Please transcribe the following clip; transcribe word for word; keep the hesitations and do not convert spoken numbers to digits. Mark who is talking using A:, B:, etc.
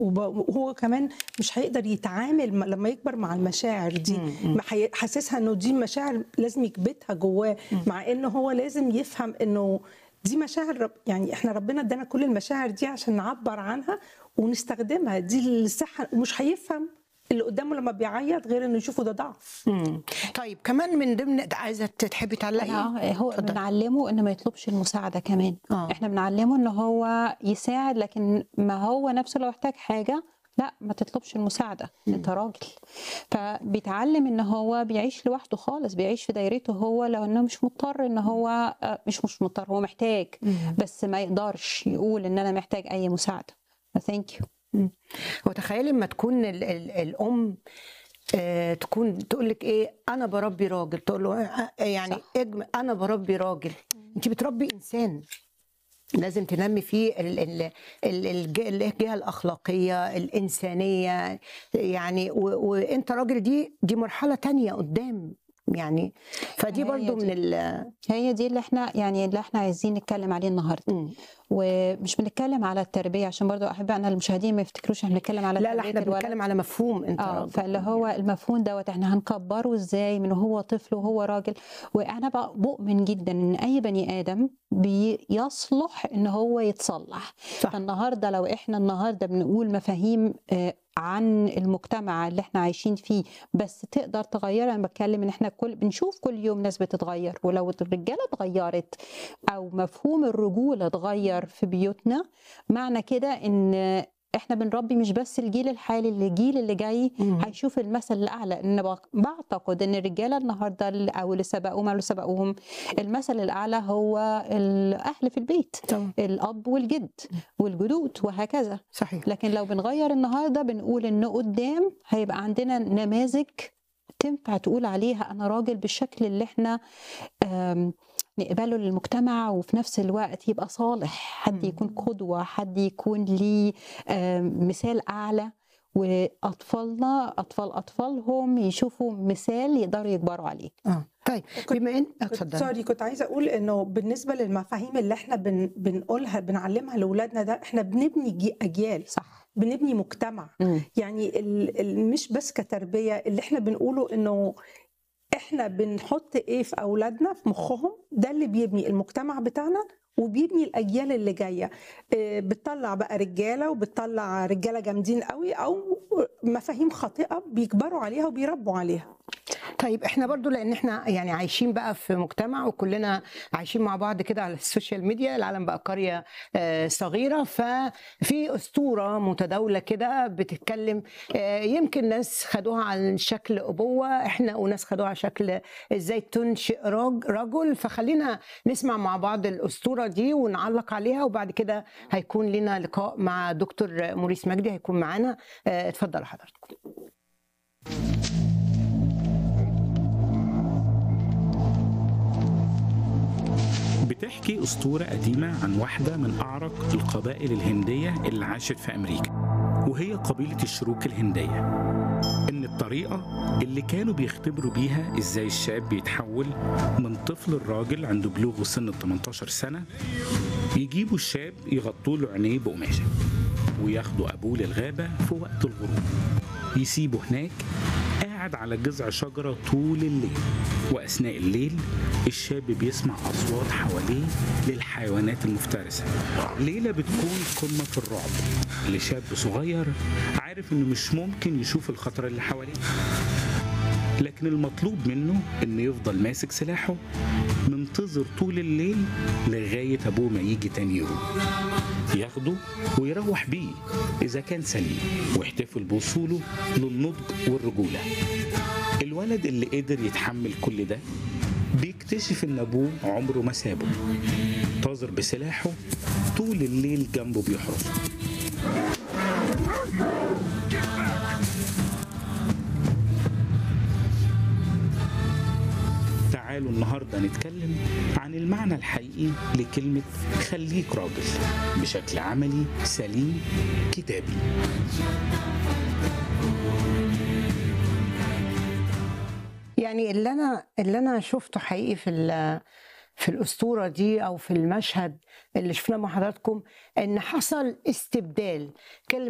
A: وب وهو كمان مش هيقدر يتعامل م لمّا يكبر مع المشاعر دي،
B: إمم، إمم.
A: ما حي حاسسها إنه دي مشاعر لازم يكبتها جواه،
B: إمم.
A: مع إنه هو لازم يفهم إنه دي مشاعر رب يعني إحنا ربنا ادانا كل المشاعر دي عشان نعبّر عنها ونستخدمها، دي الصحة ومش هيفهم اللي قدامه لمّا بيعيّط غير إنه يشوفه ده ضعف.
B: إمم. طيب كمان من ضمن عايزة تحبي تعلّقي؟
C: أنا آه، هو
B: اتفضلي.
C: بنعلّمه إنه ما يطلبش المساعدة كمان،
B: آه.
C: إحنا بنعلّمه إن هو يساعد، لكن ما هو نَفْسه لو احتاج حاجة لأ، ما تطلبش المساعدة، أنت
B: إمم.
C: راجل. فبيتعلّم إن هو بيعيش لوحده خالص، بيعيش في دايرته هو لإنه مش مضطر إن هو آآ مش مش مضطر، هو محتاج،
B: إمم.
C: بس ما يقدرش يقول إن أنا محتاج أي مساعدة. thank you.
B: إمم. وتخيلي أمّا تكون ال ال الأم آآ تكون تقول لِك إيه، أنا باربّي راجل، تقول له أ يعني
C: صح.
B: اجم أنا باربّي راجل، أنتِ بتربّي إنسان، لازم تنمّي فيه ال ال ال الج الجهة الأخلاقية، الإنسانية، يعني و وأنت راجل دي دي مرحلة تانية قدّام، يعني فدي
C: هي
B: برضه من
C: دي.
B: ال
C: هي دي اللي إحنا يعني اللي إحنا عايزين نتكلّم عليه النهارده.
B: إمم.
C: ومش بنتكلّم على التربية عشان برضه أحبائنا المشاهدين ما يفتكروش إحنا بنتكلّم على
B: لا، لا،
C: تربية
B: إحنا
C: الولد.
B: بنتكلم على مفهوم أنت
C: آه،
B: راجل.
C: فاللي هو المفهوم دوّة إحنا هنكبّره إزاي من وهو طفل وهو راجل. وأنا ب باؤمن جدًا إن أي بني آدم بيصلح إن هو يتصلّح.
B: صح.
C: فالنهارده لو إحنا النهارده بنقول مفاهيم آآ عن المجتمع اللي إحنا عايشين فيه، بس تقدر تغيّرها. أنا باتكلّم إن إحنا كل بنشوف كل يوم ناس بتتغيّر، ولو الرجالة اتغيّرت أو مفهوم الرجولة اتغيّر في بيوتنا، معنى كده إن إحنا بنربّي مش بس الجيل الحالي، الجيل اللي جاي
B: إمم.
C: هيشوف المثل الأعلى. إن ب باعتقد إن الرجالة النهارده ال أو اللي سبقوهم أو اللي سبقوهم، المثل الأعلى هو الأهل في البيت،
B: طبعًا.
C: الأب والجد والجدود وهكذا.
B: صحيح.
C: لكن لو بنغيّر النهارده بنقول إن قدّام هيبقى عندنا نماذج تنفع تقول عليها أنا راجل بالشكل اللي إحنا آمم نقبله للمجتمع، وفي نفس الوقت يبقى صالح، حد يكون
B: إمم.
C: قدوة، حد يكون ليه آمم مثال أعلى، وأطفالنا أطفال أطفالهم يشوفوا مثال يقدروا يكبروا عليه.
B: آه. طيب
A: كنت
B: بما إن آه،
A: كنت
B: اتفضلي.
A: سوري كنت عايزة أقول إنه بالنسبة للمفاهيم اللي إحنا بن بنقولها بنعلّمها لولادنا ده، إحنا بنبني ج أجيال،
C: صح.
A: بنبني مجتمع،
C: إمم.
A: يعني ال ال مش بس كتربية، اللي إحنا بنقوله إنه إحنا بنحط إيه في أولادنا في مخهم، ده اللي بيبني المجتمع بتاعنا وبيبني الأجيال اللي جاية. آآ بتطلّع بقى رجالة وبتطلّع رجالة جامدين أوي أو مفاهيم خاطئة بيكبروا عليها وبيربّوا عليها.
B: طيب إحنا برضه لإن إحنا يعني عايشين بقى في مجتمع وكلنا عايشين مع بعض كده على السوشيال ميديا، العالم بقى قرية آآ صغيرة، ففي أسطورة متداولة كده بتتكلم آآ يمكن ناس خدوها على شكل أبوة، إحنا وناس خدوها على شكل إزاي تنشئ راج رجل، فخلّينا نسمع مع بعض الأسطورة دي ونعلّق عليها، وبعد كده هيكون لينا لقاء مع دكتور موريس مجدي هيكون معانا. آآ اتفضلوا حضراتكم.
D: بتحكي أسطورة قديمة عن واحدة من أعرق القبائل الهندية اللي عاشت في أمريكا، وهي قبيلة الشروك الهندية. إن الطريقة اللي كانوا بيختبروا بيها إزاي الشاب بيتحول من طفل الراجل عنده بلوغ سن ال تمنتاشر سنة، يجيبوا الشاب يغطوا له عينيه بقماشة وياخدوا أبوه للغابة في وقت الغروب، يسيبه هناك قاعد على جذع شجرة طول الليل، وأثناء الليل الشاب بيسمع أصوات حواليه للحيوانات المفترسة. ليلة بتكون قمة في الرعب لشاب صغير عارف إنه مش ممكن يشوف الخطر اللي حواليه، لكن المطلوب منه إنه يفضل ماسك سلاحه منتظر طول الليل لغاية أبوه ما يجي تاني يوم ياخده ويروح بيه إذا كان سليم، ويحتفل بوصوله للنضج والرجولة. الولد اللي قدر يتحمل كل ده بيكتشف إن أبوه عمره ما سابه، طازر بسلاحه طول الليل جنبه بيحرسه. تعالوا النهاردة نتكلم عن المعنى الحقيقي لكلمة خليك راجل بشكل عملي سليم كتابي.
B: يعني اللي أنا اللي أنا شُفته حقيقي في ال في الأسطورة دي أو في المشهد اللي شفناه مع حضراتكم، إن حصل استبدال. كلمة